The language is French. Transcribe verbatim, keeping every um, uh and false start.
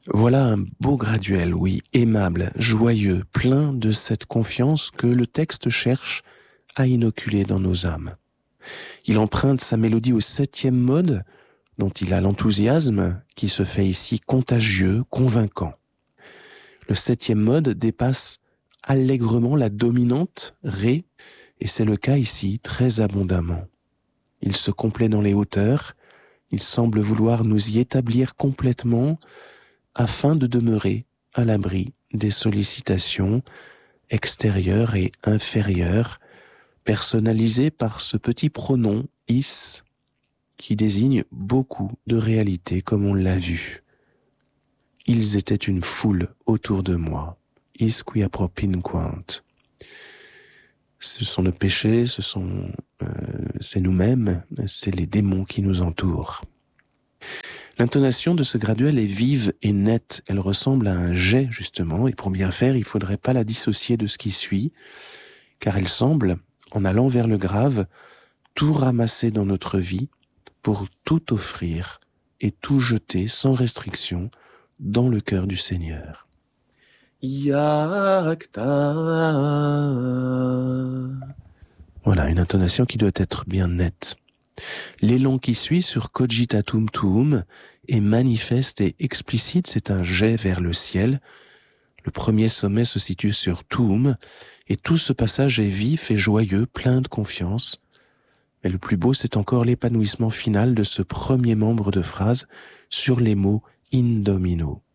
Voilà un beau graduel, oui, aimable, joyeux, plein de cette confiance que le texte cherche à inoculer dans nos âmes. Il emprunte sa mélodie au septième mode, dont il a l'enthousiasme, qui se fait ici contagieux, convaincant. Le septième mode dépasse allègrement la dominante, Ré, et c'est le cas ici très abondamment. Il se complaît dans les hauteurs, il semble vouloir nous y établir complètement afin de demeurer à l'abri des sollicitations extérieures et inférieures, personnalisées par ce petit pronom « is » qui désigne beaucoup de réalités comme on l'a vu. Ils étaient une foule autour de moi. Is qui appropinquant. Ce sont nos péchés, ce sont, euh, c'est nous-mêmes, c'est les démons qui nous entourent. L'intonation de ce graduel est vive et nette. Elle ressemble à un jet, justement, et pour bien faire, il ne faudrait pas la dissocier de ce qui suit, car elle semble, en allant vers le grave, tout ramasser dans notre vie pour tout offrir et tout jeter sans restriction dans le cœur du Seigneur. Yakta. Voilà, une intonation qui doit être bien nette. L'élan qui suit sur cogitatum tuum est manifeste et explicite, c'est un jet vers le ciel. Le premier sommet se situe sur tuum, et tout ce passage est vif et joyeux, plein de confiance. Mais le plus beau, c'est encore l'épanouissement final de ce premier membre de phrase sur les mots in domino.